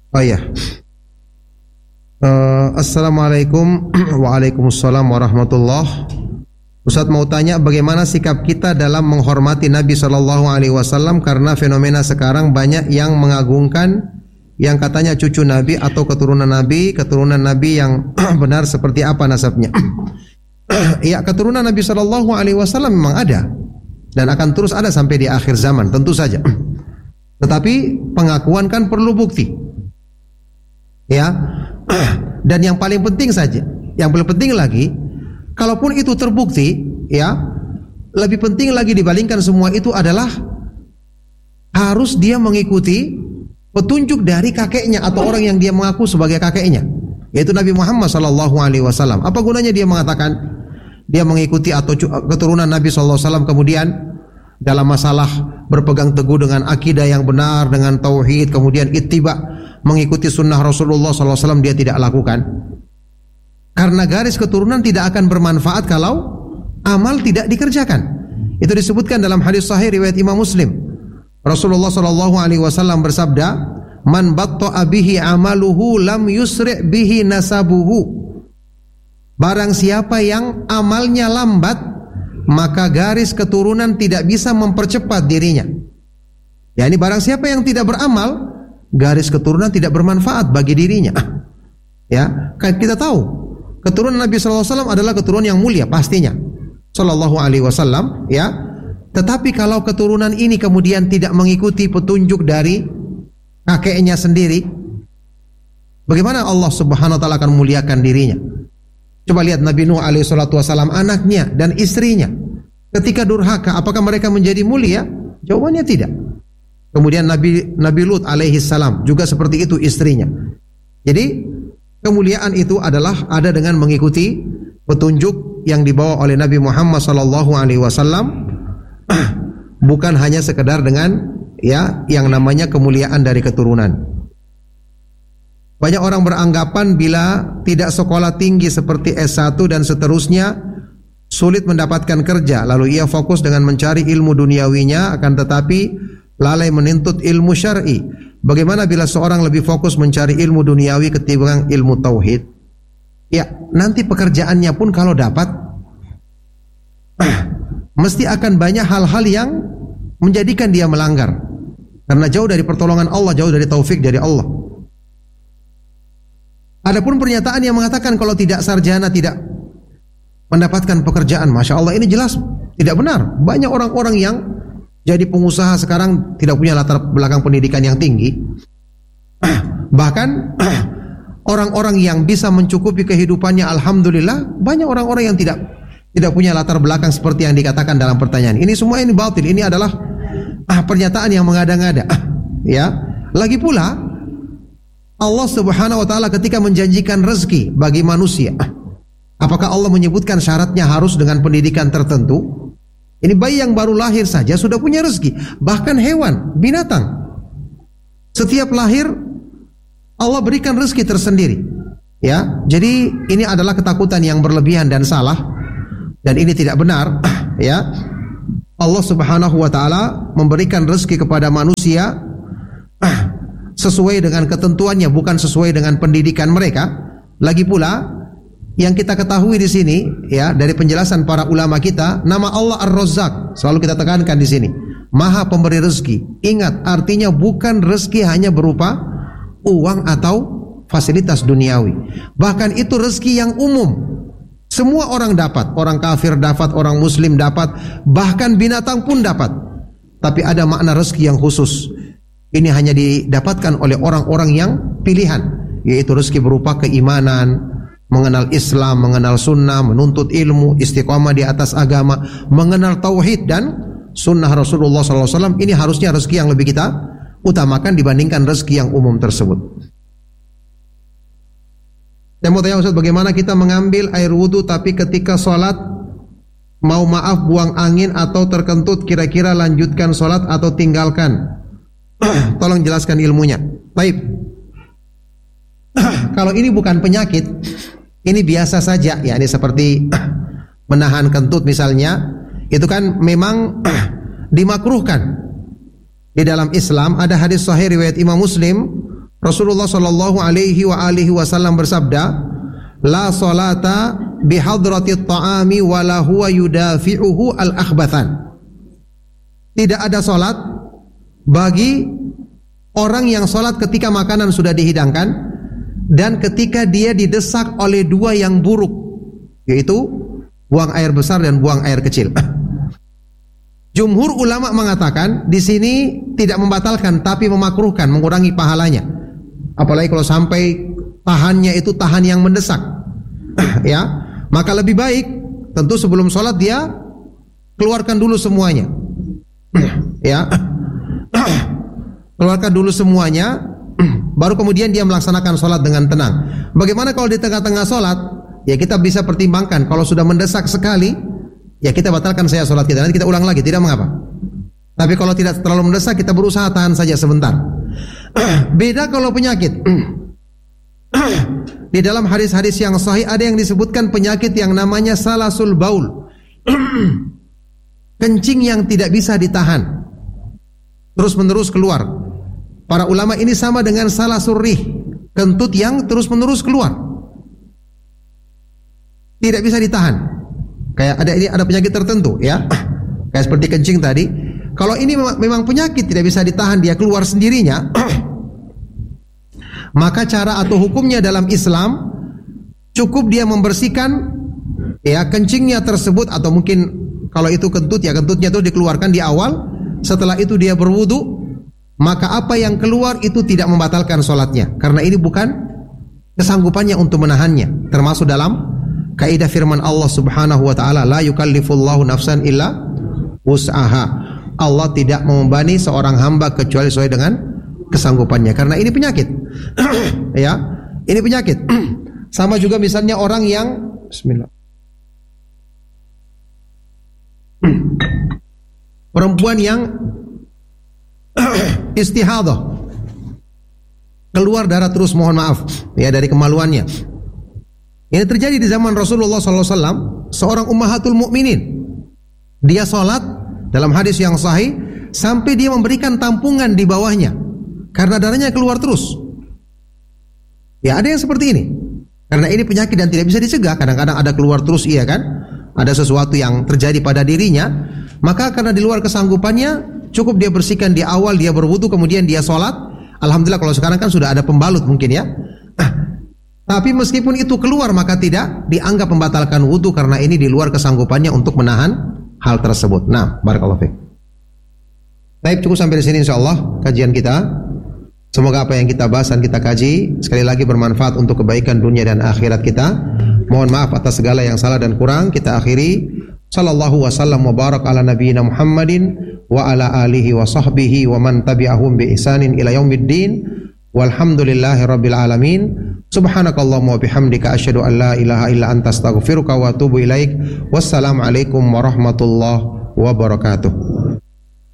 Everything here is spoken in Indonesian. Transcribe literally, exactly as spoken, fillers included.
Oh iya. Uh, Assalamualaikum. Waalaikumsalam warahmatullah. Ustaz mau tanya bagaimana sikap kita dalam menghormati Nabi shallallahu alaihi wasallam karena fenomena sekarang banyak yang mengagungkan yang katanya cucu Nabi atau keturunan Nabi, keturunan Nabi yang benar seperti apa nasabnya? Ya, keturunan Nabi shallallahu alaihi wasallam memang ada dan akan terus ada sampai di akhir zaman, tentu saja. Tetapi pengakuan kan perlu bukti. Ya, dan yang paling penting saja, yang paling penting lagi, kalaupun itu terbukti, ya, lebih penting lagi dibandingkan semua itu adalah harus dia mengikuti petunjuk dari kakeknya atau orang yang dia mengaku sebagai kakeknya, yaitu Nabi Muhammad Sallallahu Alaihi Wasallam. Apa gunanya dia mengatakan dia mengikuti atau keturunan Nabi Sallallahu Alaihi Wasallam kemudian dalam masalah berpegang teguh dengan akidah yang benar, dengan tauhid, kemudian ittiba mengikuti sunnah Rasulullah Sallallahu Alaihi Wasallam dia tidak lakukan? Karena garis keturunan tidak akan bermanfaat kalau amal tidak dikerjakan. Itu disebutkan dalam hadis sahih riwayat Imam Muslim. Rasulullah Sallallahu Alaihi Wasallam bersabda, "Man batta'a bihi amaluhu lam yusri' bihi nasabuhu." Barang siapa yang amalnya lambat, maka garis keturunan tidak bisa mempercepat dirinya. Ya, ini barang siapa yang tidak beramal, garis keturunan tidak bermanfaat bagi dirinya. Ya, kan kita tahu keturunan Nabi Sallallahu Alaihi Wasallam adalah keturunan yang mulia pastinya, Sallallahu Alaihi Wasallam. Ya, tetapi kalau keturunan ini kemudian tidak mengikuti petunjuk dari kakeknya sendiri, bagaimana Allah Subhanahu Wa Taala akan muliakan dirinya? Coba lihat Nabi Nuh Alaihi Wasallam, anaknya dan istrinya, ketika durhaka, apakah mereka menjadi mulia? Jawabannya tidak. Kemudian Nabi Nabi Lut alaihi salam juga seperti itu istrinya. Jadi kemuliaan itu adalah ada dengan mengikuti petunjuk yang dibawa oleh Nabi Muhammad sallallahu alaihi wasallam, bukan hanya sekedar dengan ya yang namanya kemuliaan dari keturunan. Banyak orang beranggapan bila tidak sekolah tinggi seperti S satu dan seterusnya sulit mendapatkan kerja, lalu ia fokus dengan mencari ilmu duniawinya, akan tetapi lalai menuntut ilmu syar'i. Bagaimana bila seorang lebih fokus mencari ilmu duniawi ketimbang ilmu tauhid? Ya, nanti pekerjaannya pun kalau dapat mesti akan banyak hal-hal yang menjadikan dia melanggar, karena jauh dari pertolongan Allah, jauh dari taufik dari Allah. Adapun pernyataan yang mengatakan kalau tidak sarjana tidak mendapatkan pekerjaan, masya Allah, ini jelas tidak benar. Banyak orang-orang yang jadi pengusaha sekarang tidak punya latar belakang pendidikan yang tinggi. Bahkan orang-orang yang bisa mencukupi kehidupannya, alhamdulillah, banyak orang-orang yang tidak tidak punya latar belakang seperti yang dikatakan dalam pertanyaan. Ini semua ini batil. Ini adalah ah, pernyataan yang mengada-ngada. Ah, ya. Lagi pula Allah Subhanahu wa taala ketika menjanjikan rezeki bagi manusia, ah, apakah Allah menyebutkan syaratnya harus dengan pendidikan tertentu? Ini bayi yang baru lahir saja sudah punya rezeki. Bahkan hewan, binatang, setiap lahir Allah berikan rezeki tersendiri. Ya, jadi ini adalah ketakutan yang berlebihan dan salah, dan ini tidak benar. Ya, Allah Subhanahu wa taala memberikan rezeki kepada manusia sesuai dengan ketentuannya, bukan sesuai dengan pendidikan mereka. Lagi pula yang kita ketahui di sini, ya, dari penjelasan para ulama kita, nama Allah Ar-Razzaq selalu kita tekankan di sini, Maha Pemberi rezeki. Ingat, artinya bukan rezeki hanya berupa uang atau fasilitas duniawi. Bahkan itu rezeki yang umum. Semua orang dapat, orang kafir dapat, orang muslim dapat, bahkan binatang pun dapat. Tapi ada makna rezeki yang khusus. Ini hanya didapatkan oleh orang-orang yang pilihan, yaitu rezeki berupa keimanan, mengenal Islam, mengenal sunnah, menuntut ilmu, istiqamah di atas agama, mengenal tauhid dan sunnah Rasulullah sallallahu alaihi wasallam. Ini harusnya rezeki yang lebih kita utamakan dibandingkan rezeki yang umum tersebut. Saya mau tanya Ustaz, bagaimana kita mengambil air wudu tapi ketika sholat mau maaf buang angin atau terkentut, kira-kira lanjutkan sholat atau tinggalkan? Tolong jelaskan ilmunya. Baik. Kalau ini bukan penyakit, ini biasa saja, ya, ini seperti menahan kentut misalnya, itu kan memang dimakruhkan. Di dalam Islam ada hadis sahih riwayat Imam Muslim, Rasulullah sallallahu alaihi wa alihi wasallam bersabda, "La salata bihadrati ta'ami wa la huwa yudafi'uhu al-akhbathan." Tidak ada salat bagi orang yang salat ketika makanan sudah dihidangkan dan ketika dia didesak oleh dua yang buruk, yaitu buang air besar dan buang air kecil. Jumhur ulama mengatakan di sini tidak membatalkan tapi memakruhkan, mengurangi pahalanya. Apalagi kalau sampai tahannya itu tahan yang mendesak. Ya, maka lebih baik tentu sebelum sholat dia keluarkan dulu semuanya. Ya. Keluarkan dulu semuanya, baru kemudian dia melaksanakan sholat dengan tenang. Bagaimana kalau di tengah-tengah sholat? Ya kita bisa pertimbangkan, kalau sudah mendesak sekali, ya kita batalkan saya sholat kita, nanti kita ulang lagi, tidak mengapa. Tapi kalau tidak terlalu mendesak, kita berusaha tahan saja sebentar. Beda kalau penyakit. Di dalam hadis-hadis yang sahih ada yang disebutkan penyakit yang namanya salasul baul. Kencing yang tidak bisa ditahan, terus-menerus keluar. Para ulama ini sama dengan salasul rih, kentut yang terus-menerus keluar, tidak bisa ditahan. Kayak ada ini ada penyakit tertentu, ya. Kayak seperti kencing tadi. Kalau ini memang, memang penyakit tidak bisa ditahan, dia keluar sendirinya. Maka cara atau hukumnya dalam Islam cukup dia membersihkan ya kencingnya tersebut, atau mungkin kalau itu kentut ya kentutnya itu dikeluarkan di awal. Setelah itu dia berwudu, maka apa yang keluar itu tidak membatalkan sholatnya, karena ini bukan kesanggupannya untuk menahannya. Termasuk dalam kaidah firman Allah Subhanahu wa taala, la yukallifullahu nafsan illa wus'aha. Allah tidak membebani seorang hamba kecuali sesuai dengan kesanggupannya, karena ini penyakit. Ya, ini penyakit. Sama juga misalnya orang yang bismillah. Perempuan yang istihadah, keluar darah terus, mohon maaf ya dari kemaluannya. Ini terjadi di zaman Rasulullah sallallahu alaihi wasallam, seorang ummahatul mukminin. Dia sholat dalam hadis yang sahih sampai dia memberikan tampungan di bawahnya karena darahnya keluar terus. Ya ada yang seperti ini. Karena ini penyakit dan tidak bisa dicegah. Kadang-kadang ada keluar terus, iya kan? Ada sesuatu yang terjadi pada dirinya. Maka karena di luar kesanggupannya, cukup dia bersihkan di awal, dia berwudu, kemudian dia sholat. Alhamdulillah kalau sekarang kan sudah ada pembalut mungkin ya. Tapi meskipun itu keluar, maka tidak dianggap membatalkan wudu karena ini di luar kesanggupannya untuk menahan hal tersebut. Nah, barakallahu fiik. Baik, cukup sampai di sini insyaallah kajian kita. Semoga apa yang kita bahas dan kita kaji sekali lagi bermanfaat untuk kebaikan dunia dan akhirat kita. Mohon maaf atas segala yang salah dan kurang. Kita akhiri. Sallallahu wasallam wa barak ala nabiyyina Muhammadin wa ala alihi wa sahbihi wa man tabi'ahum bi ihsanin ila yaumiddin. Walhamdulillahi rabbil alamin. Subhanakallahumma wa bihamdika asyhadu an la ilaha illa anta astaghfiruka wa atubu ilaik. Wassalamu alaikum warahmatullahi wabarakatuh.